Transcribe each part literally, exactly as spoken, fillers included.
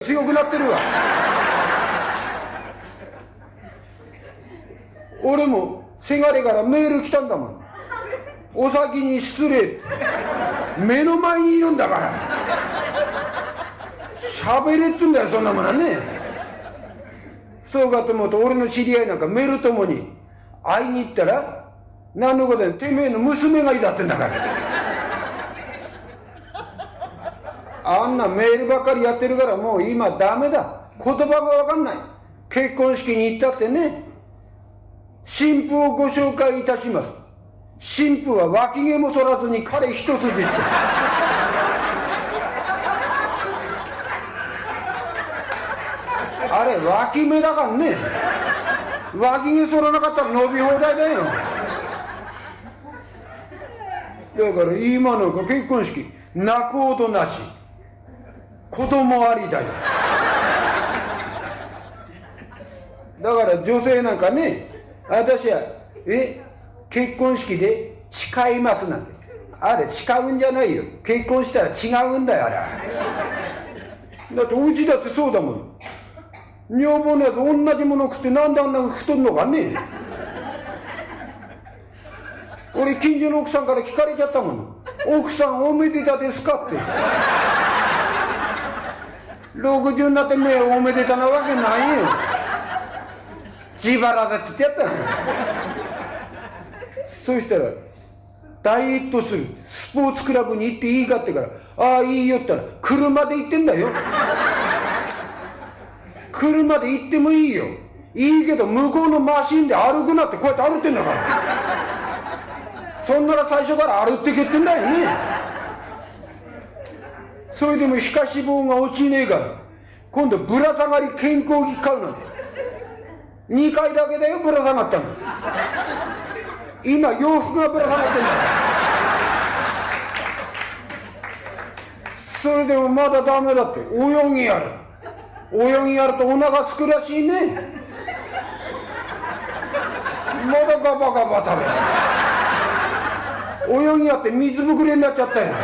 強くなってるわ。俺もせがれからメール来たんだもん。お先に失礼って。目の前にいるんだから喋れって言うんだよ、そんなものはね。そうかと思うと、俺の知り合いなんかメールともに会いに行ったら、何のことや、てめえの娘がいたってんだからあんなメールばっかりやってるから、もう今ダメだ。言葉がわかんない。結婚式に行ったってね、新婦をご紹介いたします。新婦は脇毛も剃らずに彼一筋ってあれ脇目だからね。脇毛剃らなかったら伸び放題だよ。だから今なんか結婚式泣くことなし、子供ありだよ。だから女性なんかね、私はえ結婚式で誓いますなんて、あれ誓うんじゃないよ。結婚したら違うんだよ、あれ。だってうちだってそうだもん。女房のやつ同じもの食ってなんであんな太るのかね。俺近所の奥さんから聞かれちゃったもん。奥さんおめでたですかって。ろくじゅうになってめえおめでたなわけないよ。自腹だって言ってやったよ。そしたらダイエットする、スポーツクラブに行っていいかってから、ああいいよって言ったら車で行ってんだよ。車で行ってもいいよ、いいけど向こうのマシンで歩くなってこうやって歩ってんだから。そんなら最初から歩ってけってんだよね。それでも皮下脂肪が落ちねえから今度ぶら下がり健康着買うなんて。にかいだけだよぶら下がったの。今洋服がぶら下がってんだ。それでもまだダメだって。泳ぎやる泳ぎやるとお腹すくらしいね。まだガバガバ食べる。泳ぎやって水ぶくれになっちゃったよ。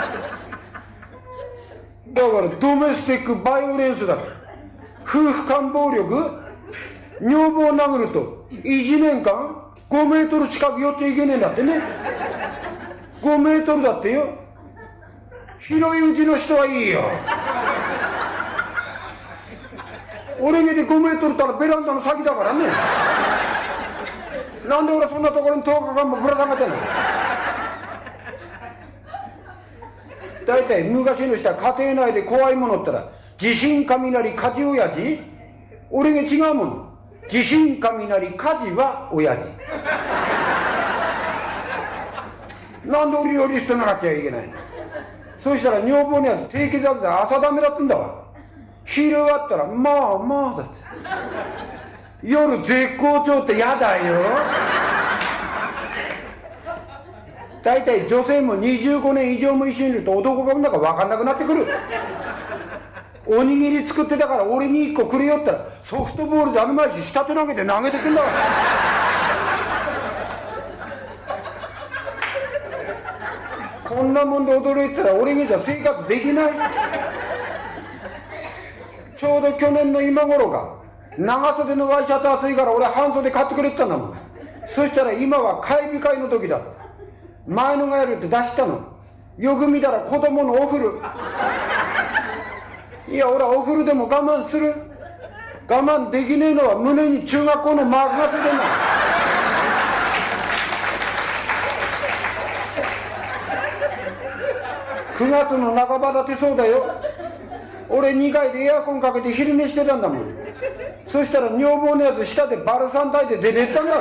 だからドメスティックバイオレンスだ。夫婦間暴力、女房を殴るといちねんかんごメートル近く寄っちゃいけねえんだってね。ごメートルだってよ。広いうちの人はいいよ。俺見てごメートルったらベランダの先だからね。なんで俺そんなところにとおかかんもぶら下がってんの。だいたい昔の人は家庭内で怖いものったら地震雷火事親父。俺が違うもの。地震雷火事は親父。なんで俺より人なっちゃいけないの。そしたら女房のやつ低血圧で朝ダメだったんだわ。昼終わったらまあまあだって。夜絶好調ってやだよ。だいたい女性もにじゅうごねん以上も一緒にいると男が産んだか分かんなくなってくる。おにぎり作ってたから俺にいっこくれよったらソフトボールじゃあるまいし下手投げて投げてくんだから。こんなもんで驚いてたら俺にじゃ生活できない。ちょうど去年の今頃か、長袖のワイシャツ暑いから俺半袖買ってくれてたんだもん。そしたら今は買い控えの時だった。前のがやるって出したの。よく見たら子供のお風呂。いや俺はお風呂でも我慢する。我慢できねえのは胸に中学校のマークがついてんだ。くがつの半ばだってそうだよ。俺にかいでエアコンかけて昼寝してたんだもん。そしたら女房のやつ下でバルサン炊いて出てったんだぞ。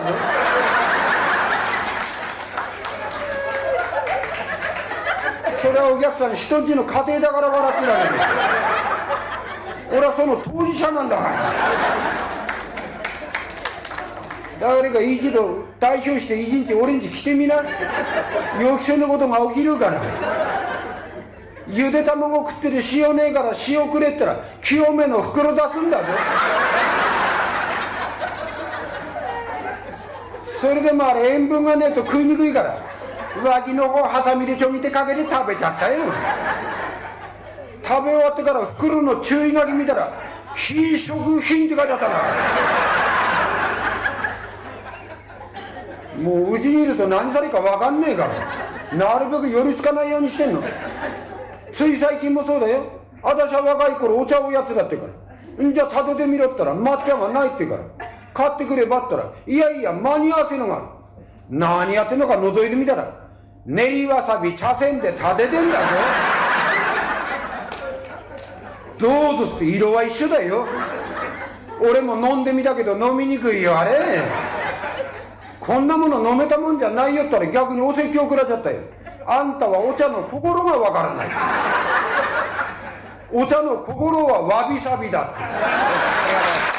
それはお客さん人んちの家庭だから笑ってられる。俺はその当事者なんだから。誰か一度代表して一日俺んち来てみな。予期せぬことが起きるから。ゆで卵食ってて塩ねえから塩くれったら清めの袋出すんだぞ。それでもあれ塩分がねえと食いにくいから脇の方ハサミでちょぎてかけて食べちゃったよ。 食べ終わってから袋の注意書き見たら非食品って書いてあったな。もううちにいると何されるか分かんねえからなるべく寄りつかないようにしてんの。つい最近もそうだよ。私は若い頃お茶をやってたってからんじゃ立ててみろったら抹茶がないってから買ってくればったらいやいや間に合わせのがある。何やってんのか覗いてみたら練りわさび茶筅で立ててんだぞ。どうぞって色は一緒だよ。俺も飲んでみたけど飲みにくいよあれ。こんなもの飲めたもんじゃないよったら逆にお説教食らっちゃったよ。あんたはお茶の心がわからない。お茶の心はわびさびだって。